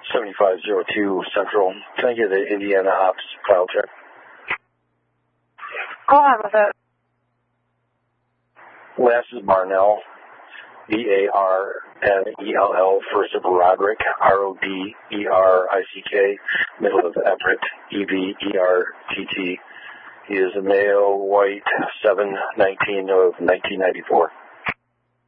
7502 Central. Can I get an Indiana Ops file check? Go on with it. Last is Barnell, Barnell, first of Roderick, Roderick, middle of Everett, Everett. He is a male, white, 7/19 of 1994.